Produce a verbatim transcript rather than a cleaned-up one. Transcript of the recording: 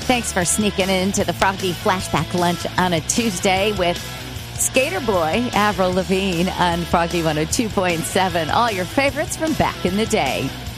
Thanks for sneaking into the Froggy Flashback Lunch on a Tuesday with Skater Boy, Avril Lavigne on Froggy one oh two point seven. All your favorites from back in the day.